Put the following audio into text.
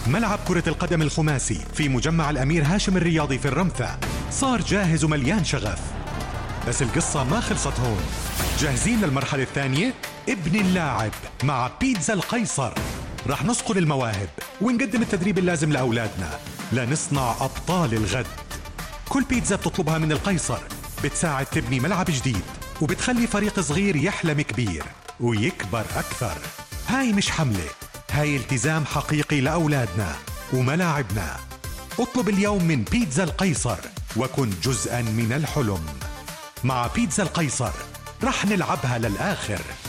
ملعب كرة القدم الخماسي في مجمع الأمير هاشم الرياضي في الرمثة صار جاهز ومليان شغف. بس القصة ما خلصت هون. جاهزين للمرحلة الثانية؟ ابن اللاعب مع بيتزا القيصر. رح نصقل المواهب ونقدم التدريب اللازم لأولادنا لنصنع أبطال الغد. كل بيتزا بتطلبها من القيصر بتساعد تبني ملعب جديد وبتخلي فريق صغير يحلم كبير ويكبر أكثر. هاي مش حملة، هاي التزام حقيقي لأولادنا وملاعبنا. اطلب اليوم من بيتزا القيصر وكن جزءاً من الحلم. مع بيتزا القيصر رح نلعبها للآخر.